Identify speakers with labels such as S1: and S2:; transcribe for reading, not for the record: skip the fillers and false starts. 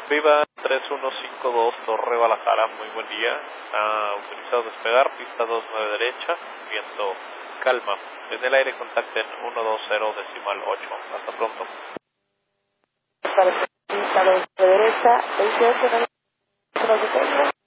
S1: Viva 3152 Torre Guadalajara, muy buen día. Autorizado despegar, pista 29 derecha, viento calma. En el aire contacten 120.8. Hasta pronto.
S2: Para pista 2 derecha, 28,